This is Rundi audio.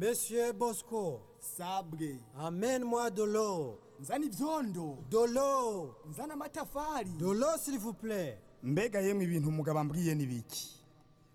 Monsieur Bosco, Sabwe. amène-moi de l'eau. Nzana ivyondo. De l'eau. Nzana amatafari. De l'eau, s'il vous plaît. Mbega yemwe ibintu umugabo ambwiye nibiki?